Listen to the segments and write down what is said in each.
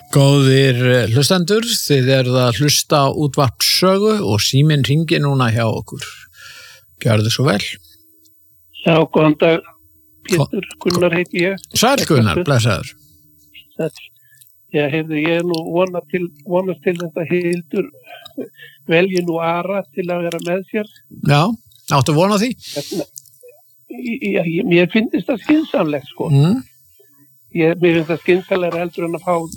Góðir hlustendur, þið eruð að hlusta á útvarp Sögu og síminn hringir núna hjá okkur. Gjörðu svo vel. Já, góðan dag, Pétur, Gunnar heiti ég. Sæll Gunnar, blessaður. Sæll. Já, heyrðu, ég nú vonast til þetta Hildur velji nú Ara til að vera með sér. Já, áttu von á því? Mér finnst það skynsamlegt, sko. Mér finnst það skynsamlega heldur en að fá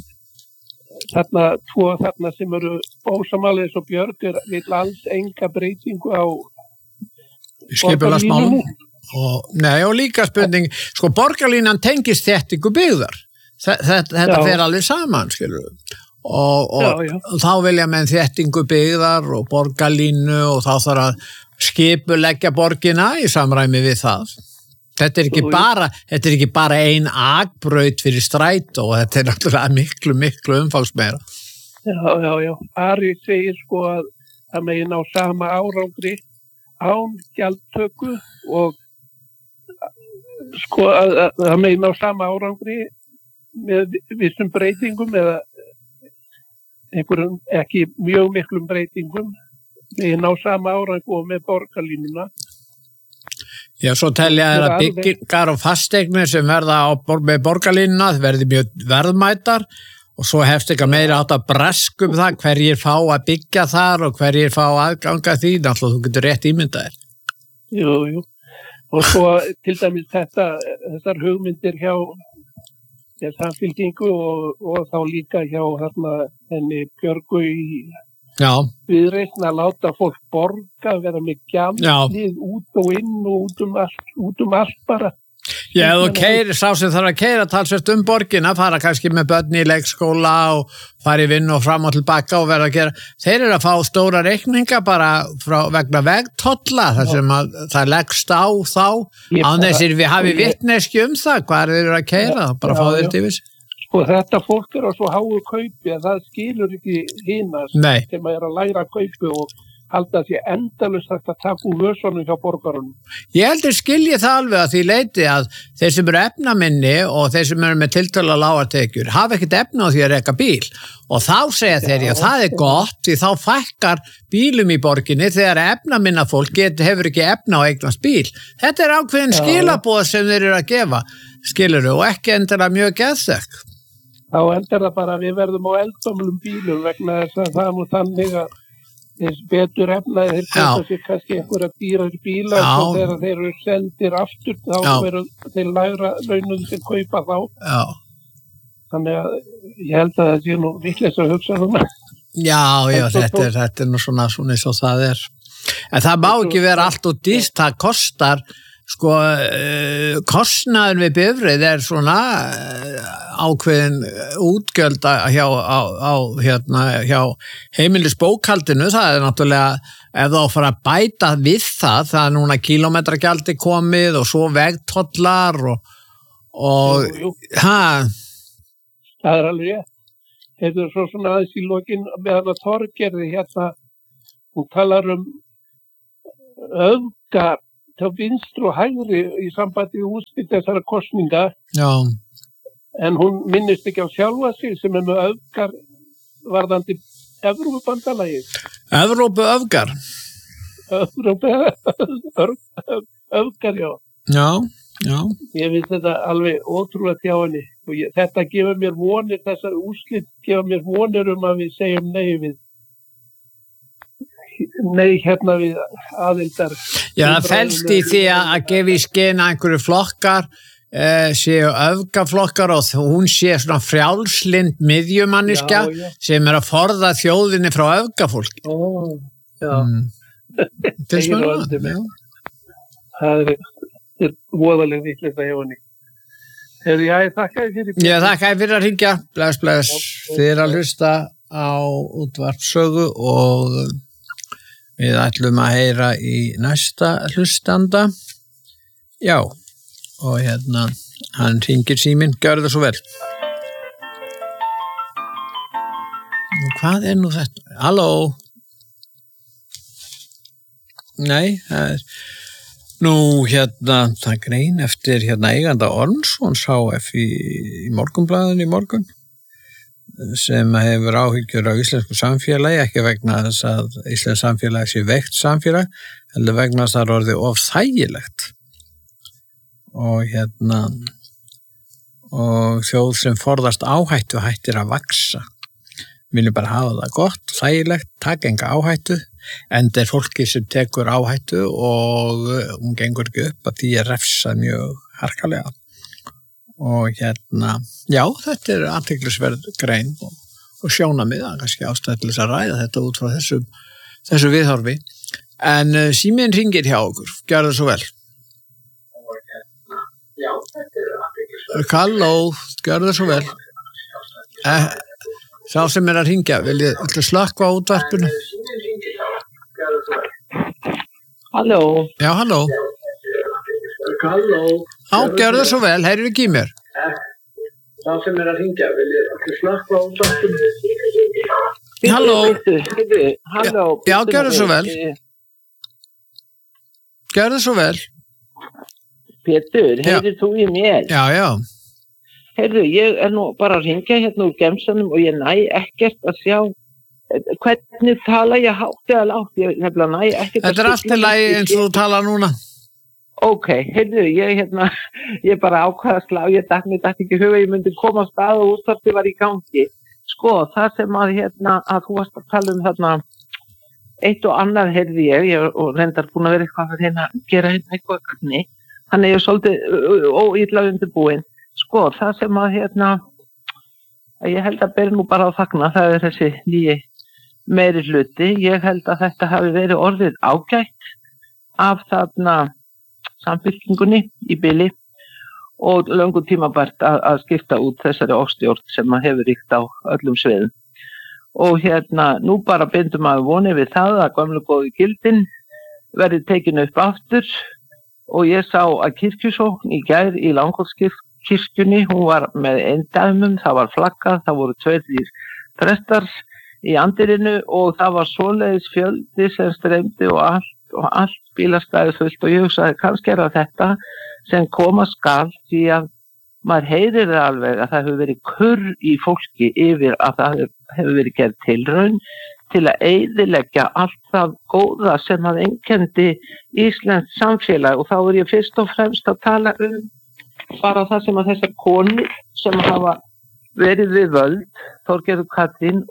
þarna sem eru ósamáliðis og Björg vill alls enga breytingu á skipulagsmálum. Og líka spurning, sko borgarlínan tengist þéttingu byggðar. Þetta fer alveg saman, skilur við. Og þá vilja menn þéttingu byggðar og borgarlínu og þá þarf að skipuleggja borgina í samræmi við það. Þetta er ekki bara ein akbraut fyrir strætó og þetta er náttúrulega miklu umfangsmeira. Já. Ari segir sko að það megi ná sama árangri án gjaldtöku og sko að það megi ná sama árangri með vissum breytingum eða einhverjum ekki mjög miklum breytingum megi ná sama árangri og með borgarlínuna. Já, svo telja þér að byggingar og fasteignir sem verða með borgarlínuna, það verði mjög verðmætar og svo hefst eitthvað meira átt að breskum það, hverjir fá að byggja þar og hverjir fá aðganga því, náttúrulega þú getur rétt ímyndað þér. Jú. Og svo til dæmis þessar hugmyndir hjá Samfylkingu og þá líka hjá henni Björgu í Viðreisn að láta fólk borga, vera með gjaldið út og inn og út um allt bara. Já, þú sá sem þarf að keyra talsvert borgina, fara kannski með börn í leikskóla og fara í vinnu og fram og tilbaka og vera að gera. Þeir eru að fá stóra reikninga bara vegna vegtolla, þar sem að það leggst á þá, án þessir við hafi vitneskju það, hvað þeir eru að keyra, bara fá þeir til þessu. Og þetta fólk á svo háu kaupi að það skilur ekki hinar sem að að læra kaupi og halda því endalaust að taka úr vösunum hjá borgarunum. Ég heldur skilji það alveg að því leiti að þeir sem eru efnaminni og þeir sem eru með tiltölulega lágar tekjur hafa ekkert efna á því að reka bíl og þá segja þeir að það er gott því þá fækkar bílum í borginni þegar efnaminna fólk hefur ekki efna á eignast bíl. Þetta er ákveðin skilaboð sem þeir eru að gefa, skilur og ekki endilega mjög geðþekk. Þá endar það bara að við verðum á eldgamlum bílum vegna þess að það nú þannig að þess betur efnaði þeir kaupa sér kannski einhverja dýrar bíla og þegar þeir eru sendir aftur þá verður þeir lægra launum sem kaupa þá. Já. Þannig að ég held að það sé nú vitleisa að hugsa svona. Já, þetta er nú svona eins og það er. En það má ekki vera allt og dýrt, það kostar sko, kostnaður við bifreið er svona ákveðin útgjöld hjá heimilisbókhaldinu, það er náttúrulega, ef þá fara að bæta við það er núna kílómetragjaldi komið og svo vegtollar og Það er alveg rétt. Þetta er svo svona aðeins í lokin með hana Þorgerði hún talar öfgar til vinstri og hægri í sambandi við úrslit þessara kosninga. Já. En hún minnist ekki á sjálfa sig sem með öfgar varðandi Evrópubandalagið. Evrópuöfgar? Öfgar, já. Já. Ég finnst þetta alveg ótrúlega hjá henni. Og þetta gefur mér vonir, þessar úrslit gefur mér vonir að við segjum nei við aðildar. Já, það felst í því að gefa í skyn einhverju flokkar séu öfgaflokkar og hún sé svona frjálslynd miðjumanniska sem að forða þjóðinni frá öfgafólki. Það er voðalega vitleysa hjá henni. Ég þakka þér fyrir. Ég þakka þér fyrir að hringja. Bless. Þið eru að hlusta á útvarp Sögu og við ætlum að heyra í næsta hlustanda. Já, og hann hringir síminn, gjörðu það svo vel. Hvað er nú þetta? Halló? Nei, það er nú það grein eftir eiganda Ormssons HF í Morgunblaðinu í morgun. sem hefur áhyggjur á íslensku samfélagi, ekki vegna þess að íslensk samfélagi sé veikt samfélag, heldur vegna þess að það er orðið of þægilegt. Og þjóð sem forðast áhættu hættir að vaxa. Viljum bara hafa það gott, þægilegt, taka enga áhættu, enda fólki sem tekur áhættu og hún gengur ekki upp að því refsað mjög harkalega. Og já, þetta athyglisverð grein og sjónamið, kannski ástæða til þess að ræða þetta út frá þessu viðhorfi. En síminn hringir hjá okkur, gjörðu svo vel. Já, þetta athyglisverð. Halló, gjörðu svo vel. Sá sem að hringja, vil ég slökkva á útvarpinu? Halló. Já, halló. Halló. Gjörðu svo vel, heyrðu ekki í mér. Sá sem að hringja, vil ég slökkva á útvarpinu? Halló. Halló. Já, gjörðu svo vel. Gjörðu svo vel. Pétur, heyrðu þú í mér? Já. Heyrðu, ég nú bara að hringja hérna úr gemsanum og ég næ ekkert að sjá hvernig tala ég hátt eða lágt. Ég næ ekkert að... Þetta allt í lagi eins og þú tala núna. Ok, heyrðu, ég bara ákvaða slá, ég datt ekki huga, ég myndi koma á stað og útvarpið var í gangi. Sko, það sem að þú varst að tala þarna, eitt og annað heyrði ég og reyndar búin að vera eitthvað að gera eitthvað ganni. Þannig ég svolítið óilla undirbúin. Sko, það sem að ég held að beri nú bara á þagna, það er þessi nýji meiri hluti. Ég held að þetta hafi verið orðið ágætt af þarna samfylkingunni í bili og löngu tímabært að skipta út þessari ofstjórn sem að hefur ríkt á öllum sviðum. Og nú bara bindum að voni við það að gömlu góðu gildin verði tekinu upp aftur og ég sá að kirkjusókn í gær í Langholtskirkjunni, hún var með eindæmum, það var flaggað, það voru 2 prestar í andirinu og það var svoleiðis fjöldi sem streymdi og allt bílastæði fullt og ég hugsaði kannski er þetta sem koma skal því að maður heyrir það alveg að það hefur verið kurr í fólki yfir að það hefur verið gerð tilraun til að eyðileggja allt það góða sem að einkenndi íslenskt samfélag og þá er ég fyrst og fremst að tala bara það sem að þessar konur sem hafa verið við völd, Þorgerður Katrín,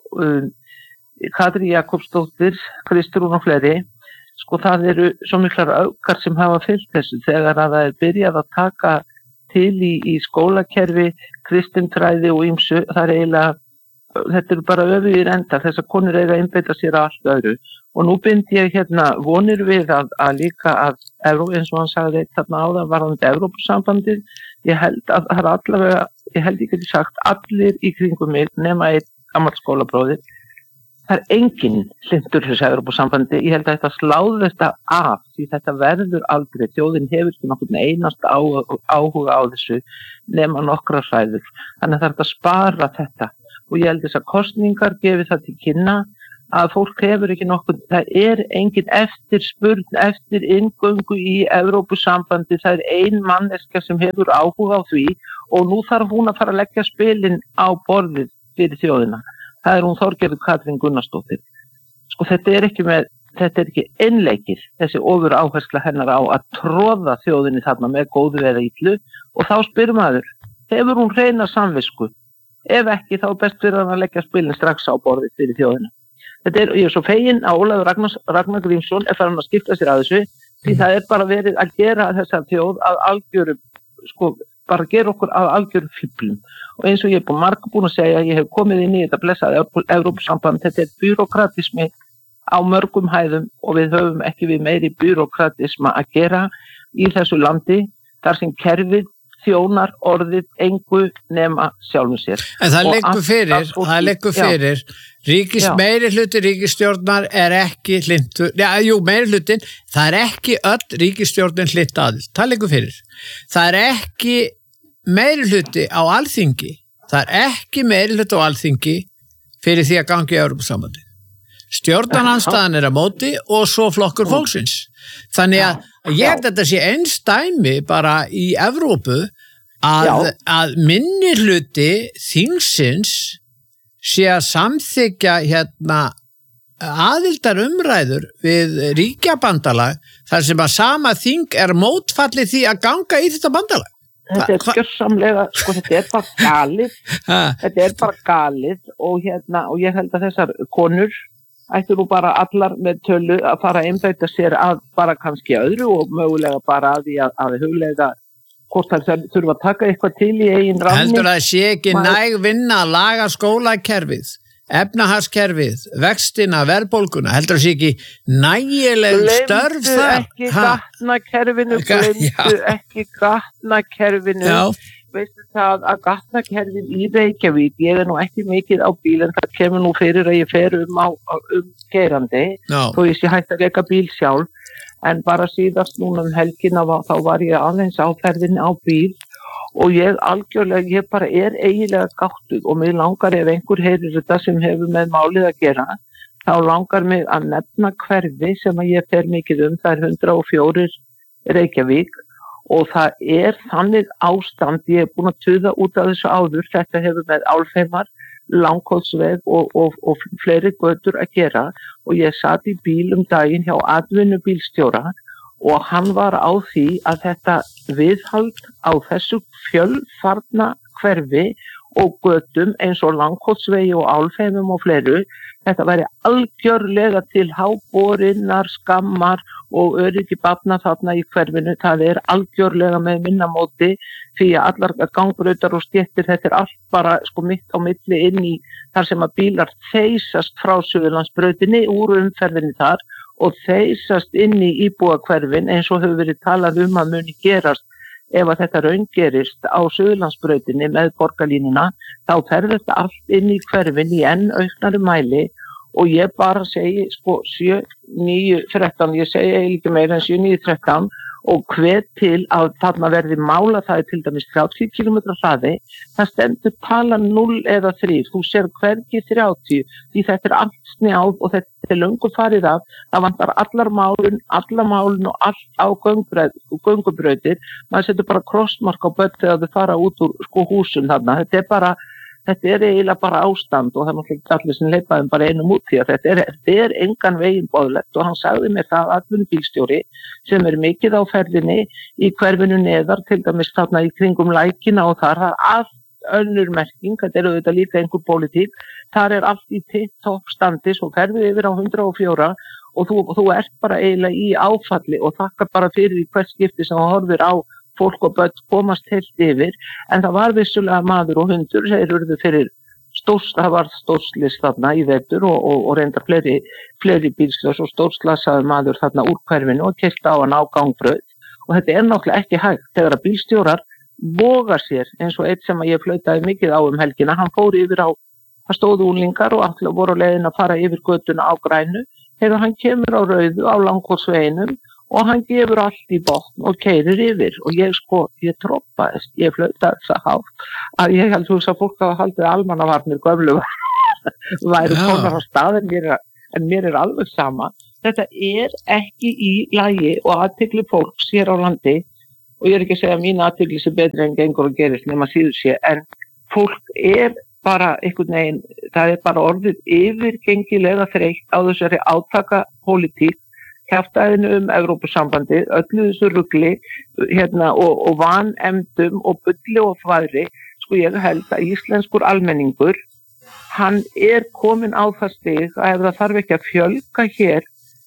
Katrín Jakobsdóttir, Kristrún og fleiri, sko það eru svo miklar öfgar sem hafa fylgt þessu þegar að það er byrjað að taka til í skólakerfi, kristintræði og ýmsu, það er eiginlega þetta eru bara öfugir endar, þessar konur eiga að einbeita sér að allt öðru og nú bind ég vonir við að líka að eins og hann sagði þarna áðan varðandi Evrópusambandið, ég held að það er allavega, ég held ég geti sagt allir í kringum mig nema einn gamall skólabróðir, það er enginn hlynntur þessu Evrópusambandi, ég held að þetta sláði þetta af því þetta verður aldrei, þjóðin hefur ekki nokkurn einast áhuga á þessu nema nokkra hræður, þannig að það er að spara þetta og ég held þess að kosningar gefi það til kynna að fólk hefur ekki nokkuð, það er engin eftirspurn eftir inngöngu í Evrópusambandi, það er ein manneskja sem hefur áhuga á því og nú þarf hún að fara að leggja spilin á borðið fyrir þjóðina. Það er hún Þorgerður Katrín Gunnarsdóttir. Sko þetta er ekki einleikir, þessi ofur áhersla hennar á að tróða þjóðinni þarna með góðu eða illu og þá spyr maður, hefur hún hreina samvisku? Ef ekki, þá er best fyrir hann að leggja spilin strax á borðið fyrir þjóðina. Ég er svo fegin að Ólafur Ragnar Grímsson er farin að skipta sér að þessu, því það er bara verið að gera þessa þjóð að algjöru, sko, bara gera okkur að algjöru fíflum. Og eins og ég er búin að segja, ég hef komið inn í þetta blessaði Evrópusamband, þetta er byrokratismi á mörgum hæðum og við höfum ekki við meiri byrokratisma að gera í þessu landi, þar sem kerfið þjónar orðið engu nema sjálfum sér. En það liggur fyrir, meiri hluti ríkisstjórnar er ekki hlynntur, meiri hlutin, það er ekki öll ríkisstjórnin hlynt aðild, það liggur fyrir. Það er ekki meiri hluti á Alþingi, það er ekki meiri hluti á Alþingi fyrir því að gangi í Evrópusambandið. Stjórnarandstaðan er að móti og svo flokkur fólksins. Þannig að ég held að þetta sé einstæmi bara í Evrópu að minni hluti þingsins sé að samþykja aðildar umræður við ríkjabandalag þar sem að sama þing mótfallið því að ganga í þetta bandalag. Þetta gjörsamlega, þetta bara galið og ég held að þessar konur ættu nú bara allar með tölu að fara að einbeita sér að bara kannski öðru og mögulega bara að því að huglega hvort það þurfa að taka eitthvað til í eigin ranni. Heldur að sé ekki næg vinna að laga skólakerfið, efnahagskerfið, vextina, verðbólguna, heldur að sé ekki nægileg störf þar? Gleymdu ekki gatnakerfinu. Veistu það að gatnakerfin í Reykjavík, ég nú ekki mikið á bíl en það kemur nú fyrir að ég fer keyrandi, þó ég sé hægt að reka bíl sjálf, en bara síðast núna helgina þá var ég aðeins á ferðinni á bíl og ég bara eiginlega gáttuð og mig langar ef einhver heyrir þetta sem hefur með málið að gera, þá langar mig að nefna hverfi sem að ég fer mikið það 104 Reykjavík og það þannig ástand, ég búin að tuða út af þessu áður, þetta hefur með Álfheimar, Langholtsveg og fleiri götur að gera og ég sat í bíl daginn hjá atvinnubílstjóra og hann var á því að þetta viðhald á þessu fjölfarna hverfi og götum eins og Langholtsvegi og Álfheimum og fleiru, þetta væri algjörlega til háborinnar, skammar og öryggi barna þarna í hverfinu, það algjörlega með minna móti því að allar gangbrautar og stéttir, þetta allt bara mitt á milli inn í þar sem að bílar þeysast frá Suðurlandsbrautinni úr umferðinni þar og þeysast inn í íbúakverfin eins og hefur verið talað að muni gerast ef að þetta raungerist á Suðurlandsbrautinni með borgarlínuna, þá fer þetta allt inn í hverfin í enn auknari mæli og ég bara segi 7, 9, 13, ég segi ekki meira en 7, 9, 13 og hvet til að þarna verði mála það til dæmis 30 km hraði, það stendur tala 0 eða 3, þú sér hvergi 30 því þetta allt snjáð og þetta löngu farið af, það vantar alla málun og allt á göngubrautir, maður setur bara krossmark á börn þegar þau fara út úr húsum þarna, þetta eiginlega bara ástand og það náttúrulega allir sem leipaðum bara einum út því að þetta engan veginn boðlegt og hann sagði mér það atvinnubílstjóri sem mikið á ferðinni í hverfinu neðar, til dæmis þarna í kringum lækina og þar allt önnur merking, þetta auðvitað líka einhver pólitík, þar allt í tipp-topp standi, svo ferðu yfir á 104 og þú bara eiginlega í áfalli og þakkar bara fyrir í hvert skipti sem þú horfir á fólk og börn komast heilt yfir, en það var vissulega maður og hundur, þeir urðu fyrir það var stórslist þarna í vetur og reyndar fleiri bílslös og stórslasaður maður þarna úr hverfinu og keyrt á hann á gangbraut og þetta náttúrulega ekki hægt þegar að bílstjórar voga sér eins og eitt sem ég flautaði mikið á helgina, hann fór yfir á, það stóðu unglingar og allir voru á leiðin að fara yfir götuna á grænu, þegar hann kemur á rauðu á Langholtsveginum og hann gefur allt í botn og keyrir yfir og ég troppaðist, ég flautaði það hátt að ég held að fólk hafa haldið almannavarnir gömlu væru konar á stað en mér alveg sama. Þetta ekki í lagi og athygli fólks hér á landi og ég ekki að segja að mín athygli sé betri en gengur og gerist nema síður sé, en fólk bara einhvern veginn, það bara orðið yfirgengilega þreytt á þessari átaka pólitík, kjaftaðinu Evrópusambandið, öllu þessu rugli og vanemdum og bulli og þvæðri, ég held að íslenskur almenningur, hann komin á það stig að ef það þarf ekki að fjölga hér,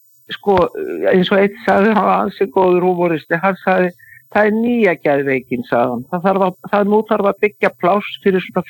eins og eitt sagði, hann var ansið góður húmoristi, hann sagði, það nýja geðveikin, sagði hann, nú þarf að byggja pláss fyrir svona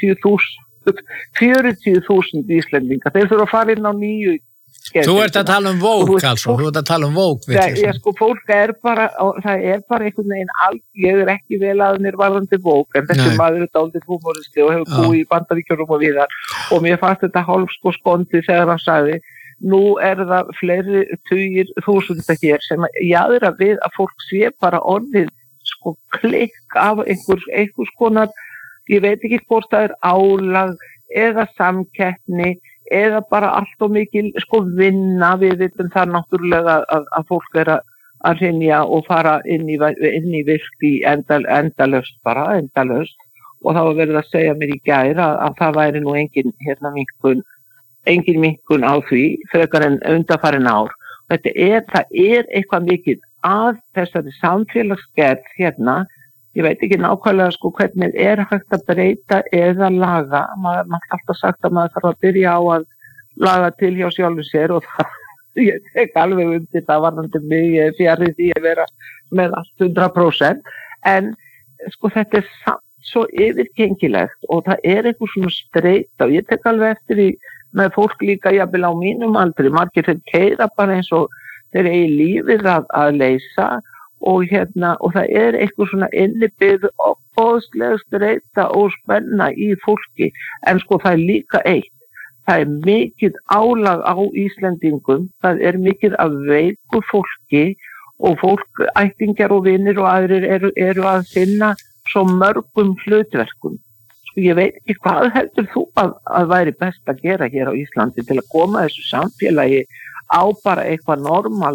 40.000 Íslendinga, þeir þurfa að fara inn á nýju. Þú ert að tala vók altså, þú ert að tala vók. Fólk bara, það bara einhvern veginn ég ekki vel að mér varðandi vók, en þessi maður dálítið húmoristi og hefur búið í Bandaríkjunum og víðar og mér fannst þetta hálf skondi þegar hann sagði, nú það fleiri tugir þúsunda hér sem jaðra við að fólk sé bara orðið klikk af einhvers konar, ég veit ekki hvort það álag eða samkeppni eða bara allt og mikil vinna, við vitum það náttúrulega að fólk að hrynja og fara inn í virkt í endalaust og það var verið að segja mér í gær að það væri nú engin minnkun á því frekar en undanfarin ár. Það er eitthvað mikið að þessari samfélagsgerð hérna. Ég veit ekki nákvæmlega sko hvernig hægt að breyta eða laga. Maður alltaf sagt að maður þarf að byrja á að laga til hjá sjálfu sér og það, ég tek alveg undir það varðandi mig, ég fjarri því að vera með allt 100%. En sko þetta samt svo yfirgengilegt og það eitthvað svona streita og ég tek alveg eftir því með fólk líka jafnvel á mínum aldri, margir þeir keyra bara eins og þeir eigi lífið að leysa og það eitthvað svona innibyrð og boðslega streita og spenna í fólki, en sko það líka eitt, það mikið álag á Íslendingum, það mikið af veiku fólki og fólk, ættingjar og vinir og aðrir eru að finna svo mörgum hlutverkum. Sko ég veit ekki hvað heldur þú að væri best að gera hér á Íslandi til að koma þessu samfélagi á bara eitthvað normal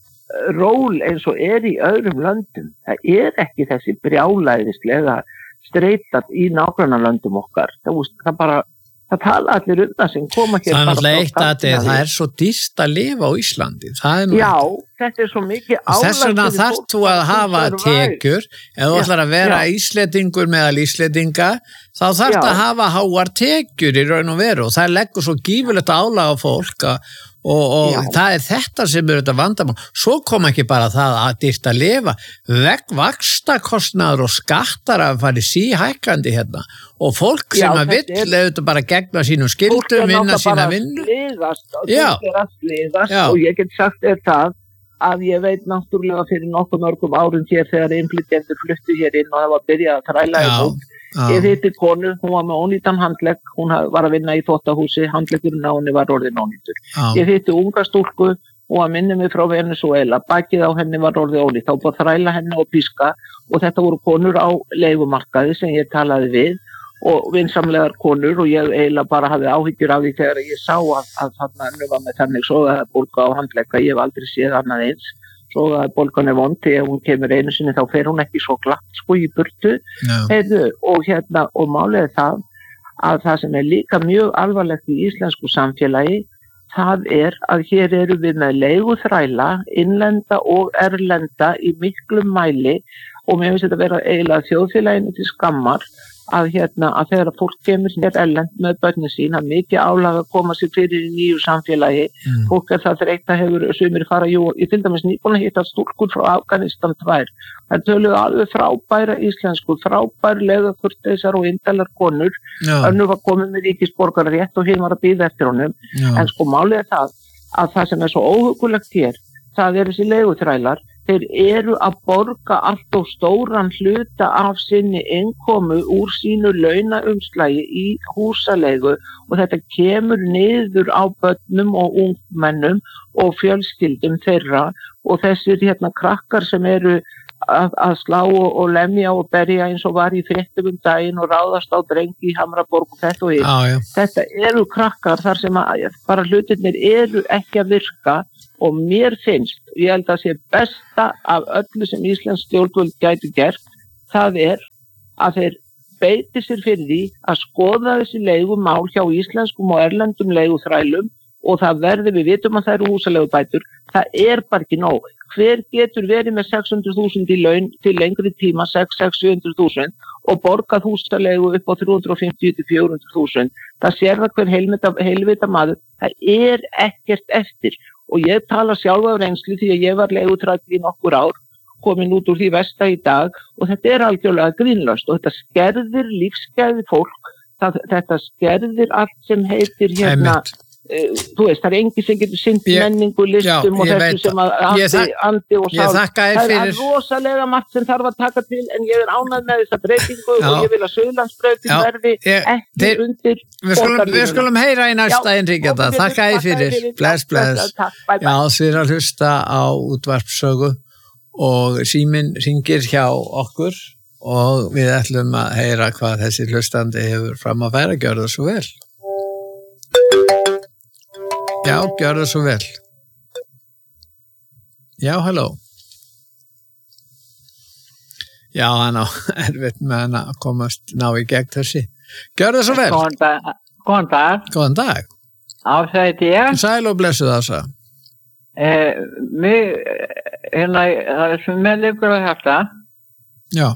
ról eins og í öðrum löndum. Það ekki þessi brjálæðislega streitat í nágrannalöndum okkar. Það tala allir það sem koma hér. Það náttúrulega eitt að það svo dýrt að lifa á Íslandi. Já, þetta svo mikið álag. Þess vegna þarf þú að hafa tekjur, ef þú ætlar að vera Íslendingur meðal Íslendinga, þá þarf að hafa háar tekjur í raun og veru og það leggur svo gífurlegt álag á fólk og það þetta sem þetta vandamál. Svo kom ekki bara það að dýrt að lifa, vaxtakostnaður og skattar að fara síhækkandi hérna og fólk sem að vill auðvitað bara gegna sínum skyldum, vinna sína vinnu. Fólk að sliðast og ég get sagt það að ég veit náttúrulega fyrir nokkuð mörgum árum hér þegar innflytjendur fluttu hér inn og það var byrjað að þræla í fólk. Ég hitti konu, hún var með ónýtan handlegg, hún var að vinna í þvottahúsi, handleggurinn á henni var orðinn ónýtur. Ég hitti unga stúlku, hún var minni mig frá Venezuela, bakið á henni var orðið ónýtt, þá búið að þræla henni og píska og þetta voru konur á leigumarkaði sem ég talaði við og vinsamlegar konur og ég eiginlega bara hafði áhyggjur af því þegar ég sá að þarna henni var með þannig sogaðabólga á handlegga, ég hef aldrei séð annað eins. Sogaðabólgan vond, þegar hún kemur einu sinni þá fer hún ekki svo glatt sko í burtu. Og málið það að það sem líka mjög alvarlegt í íslensku samfélagi, það að hér eru við með leiguþræla, innlenda og erlenda í miklum mæli og mér finnst þetta vera eiginlega þjóðfélaginu til skammar að þegar fólk kemur hér erlend með börnin sín, mikið álag að koma sér fyrir í nýju samfélagi. Fólk það þreytt að hefur sumir fara, ég til dæmis nýbúin að hitta stúlkur frá Afganistan 2. Það töluðu alveg frábæra íslensku, frábærlega kurteisar og indælar konur. Önnur var komin með ríkisborgararétt og hinn var að bíða eftir honum. En sko málið það að það sem svo óhugulegt hér, það þessi leiguþrælar. Þeir að borga allt og stóran hluta af sinni innkomu úr sínu launaumslagi í húsaleigu og þetta kemur niður á börnum og ungmennum og fjölskyldum þeirra og þessir krakkar sem eru að slá og lemja og berja eins og var í fréttum daginn og ráðast á drengi í Hamraborg og þetta og hitt. Þetta krakkar þar sem bara hlutirnir ekki að virka og mér finnst, ég held að sé besta af öllu sem íslensk stjórnvöld gætu gert, það að þeir beiti sér fyrir því að skoða þessi leigumál hjá íslenskum og erlendum leiguþrælum og það við vitum að það eru húsaleigubætur, það bara ekki nóg. Hver getur verið með 600.000 í laun til lengri tíma, 600-700.000 og borgað húsaleigu upp á 350-400.000. Það sér það hver heilvita maður, það ekkert eftir. Og ég tala sjálf af reynslu því að ég var leiguþræll í nokkur ár, komin út úr því versta í dag og þetta algjörlega grínlaust og þetta skerðir lífsgæði fólk, þetta skerðir allt sem heitir þú veist, það engin sem getur sinnt menningu, listum og þessu sem andi og sál. Það rosalega margt sem þarf að taka til en ég ánægð með þessa breytingu og ég vil að Suðurlandsbrautin verði ekki undir borgarlínuna. Við skulum heyra í næsta innríkjata. Þakka þér fyrir. Bless. Já, þið að hlusta á útvarpssögu og síminn hringir hjá okkur og við ætlum að heyra hvað þessi hlustandi hefur fram að færa. Gjör það svo vel. Já, gjör það svo vel. Já, halló. Já, hann á erfitt með hann að komast ná í gegn þessi. Gjör það svo vel. Góðan dag. Góðan dag. Ása heiti ég. Sæl og blessuð Ása. Það sem mér liggur á hjarta. Já.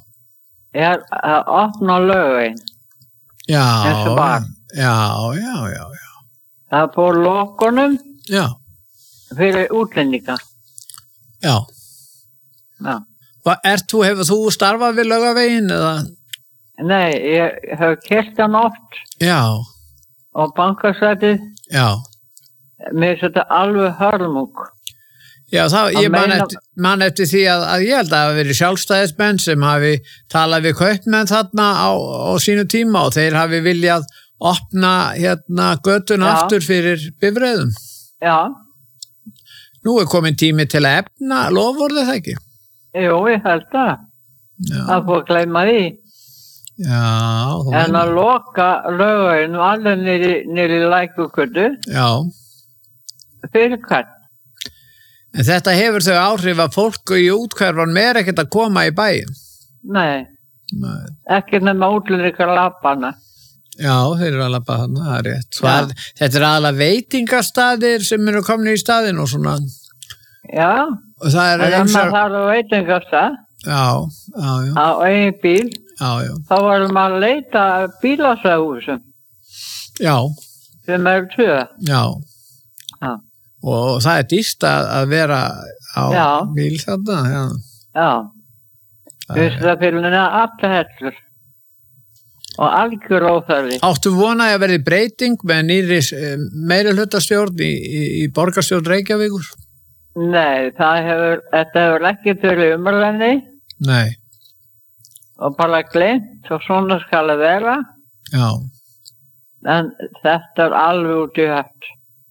Að opna lögin. Já. Eins og barn. Já. Það fór lokunum. Já. Fyrir útlendinga. Já. Já. Hefur þú starfað við Laugaveginn eða? Nei, ég hef kert hann oft. Já. Og bankasætið. Já. Mér finnst þetta alveg hörmung. Já, ég man eftir því að ég held að það hafi verið sjálfstæðismenn sem hafi talað við kaupmenn þarna á sínu tíma og þeir hafi viljað opna götun aftur fyrir bifreiðum. Já. Nú komin tími til að efna, loforði það ekki? Jú, ég held það. Það fór að gleyma því. Já. En að loka lögin alveg niður í Lækjargötu. Já. Fyrir hvern? En þetta hefur þau áhrif að fólk í útkverfanum ekkert að koma í bæinn? Nei. Ekki nema útlendingar labbana. Já, þeir eru að labba þarna, það rétt. Þetta aðalega veitingastaðir sem eru komin í staðinn og svona. Já. Og það maður þarf að veitingastað. Já. Á eigin bíl. Já. Þá varum maður að leita bílasæðhúsum. Já. Sem eru 2. Já. Og það dýrt að vera á bíl þarna. Já. Vistafélina afturhellur. Og algjör óþarfi. Áttu vonaði að verði breyting með nýri meirihlutastjórn í borgarstjórn Reykjavíkur? Nei, þetta hefur ekki verið umræðinni. Nei. Og bara gleymt og svona skal það vera. Já. En þetta alveg út í hött.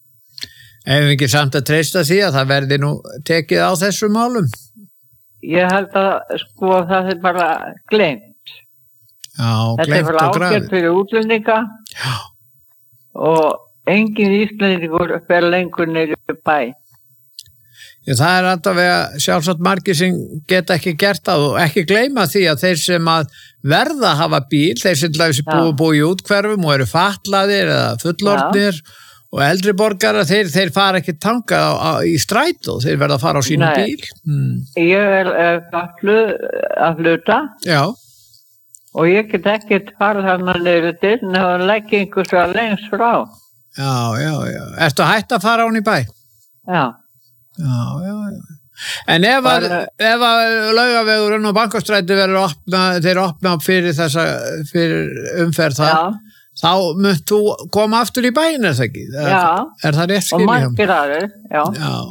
Ef við ekki samt að treysta því að það verði nú tekið á þessum málum? Ég held að það bara gleymt. Já, gleymt og grafið. Þetta er ágætt fyrir útlendinga. Já. Og engin íslendingur fer lengur niður í bæ. Já, það er alltaf sjálfsagt margir sem geta ekki gert það og ekki gleyma því að þeir sem að verða að hafa bíl, þeir sem búi í útkverfum og eru fatlaðir eða fullorðnir og eldri borgarar, þeir fara ekki tangað í strætó, þeir verða að fara á sínum bíl. Ég fatluð að hluta. Já. Og ég get ekki farið þarna niður til en það leggja einhversu að lengst frá. Já. Ertu hætt að fara án í bæ? Já. Já. En ef að Laugavegurinn og Bankastræti þeir opna fyrir umferð það, þá munt þú koma aftur í bæinn, er það ekki? Já. Er það rétt skilja? Og margir aðrir, já.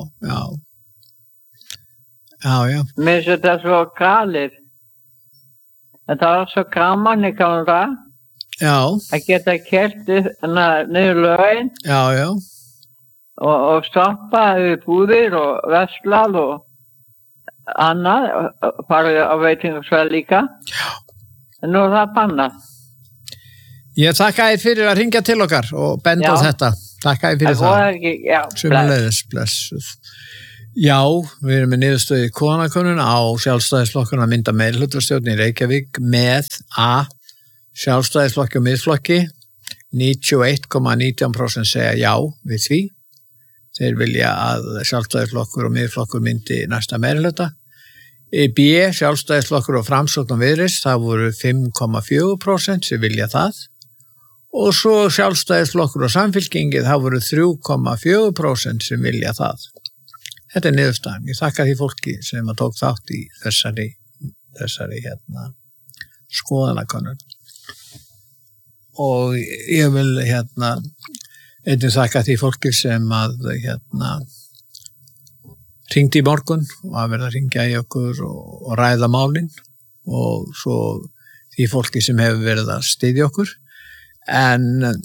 Já. Mér finnst þetta svo galið. Þetta var svo gaman í gamla. Já. Að geta kert niður lögin. Já. Og stoppa við búðir og verslað og annað, farið á veitingarsvæði líka. Já. En nú er það bannað. Ég þakka þér fyrir að ringja til okkar og benda á þetta. Þakka þér fyrir það. Sömuleiðis, blessuð. Já, við erum með niðurstöðu í konakönnun á sjálfstæðisflokkuna að mynda meirihlutastjórn í Reykjavík með sjálfstæðisflokki og miðflokki. 91,19% segja já við því. Þeir vilja að sjálfstæðisflokkur og miðflokkur myndi næsta meirihluta. B, sjálfstæðisflokkur og Framsókn og Viðreisn, það voru 5,4% sem vilja það. Og svo sjálfstæðisflokkur og Samfylkingin, það voru 3,4% sem vilja það. Þetta er niðurstaðan. Ég þakka því fólki sem að tók þátt í þessari skoðanakönnun. Og ég vil einnig þakka því fólki sem að hringdi í morgun og að verða að hringja í okkur og ræða málin og svo því fólki sem hefur verið að styðja okkur. En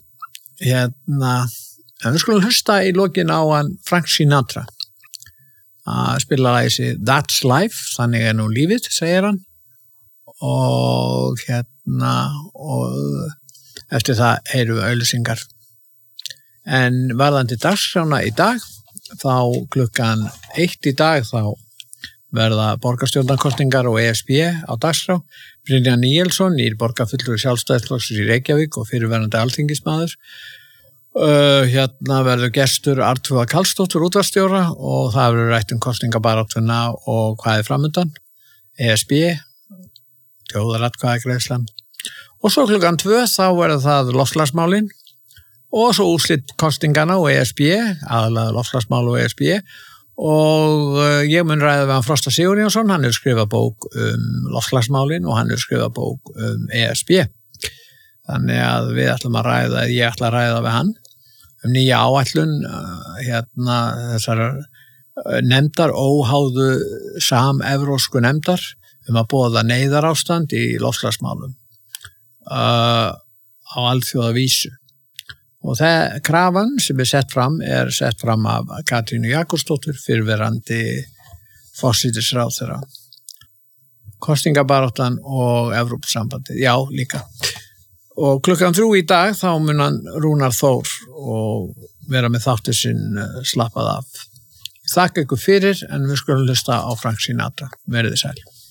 við skulum hlusta í lokin á hann Frank Sinatra að spila lagið That's Life, þannig er nú lífið, segir hann og eftir það heyrum við auglýsingar. En varðandi dagskrána í dag, þá klukkan 1 í dag þá verða borgarstjórnarkosningar og ESB á dagskrá. Brynjar Níelsson, nýr borgarfulltrúi Sjálfstæðisflokksins í Reykjavík og fyrirverandi alþingismaður. Hérna verður gestur Arnþrúðar Karlsdóttir útvarpsstjóra og það verður rætt kosningabaráttuna og hvað framundan, ESB, þjóðaratkvæðagreiðslan. Og svo klukkan 2 þá verður það loftslagsmálin og svo úrslit kosningana og ESB, aðalega loftslagsmál og ESB. Og ég mun ræða við hann Frosta Sigurjónsson, hann hefur skrifað bók loftslagsmálin og hann hefur skrifað bók ESB. Þannig að ég ætla að ræða við hann nýja áætlun þessar nefndar, óháðu samevrósku nefndar að boða neyðarástand í loftslagsmálum á alþjóðavísu. Og það krafan sem sett fram af Katrínu Jakobsdóttur, fyrrverandi forsætisráðherra. Kosningabaráttan og Evrópusambandið, já líka. Og klukkan 3 í dag þá mun hann Rúnar Þór og vera með þáttur sinn slappað af. Þakka ykkur fyrir en við skulum hlusta á Frank Sinatra. Verið þið sæl.